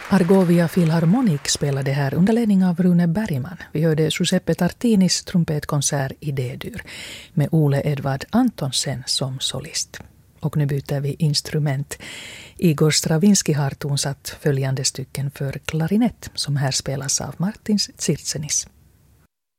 Argovia Philharmonic spelade här under ledning av Rune Bergman. Vi hörde Giuseppe Tartinis trumpetkonsert i D-dur med Ole Edvard Antonsen som solist. Och nu byter vi instrument. Igor Stravinsky har tonsatt följande stycken för klarinett som här spelas av Martin Tsirtsenis.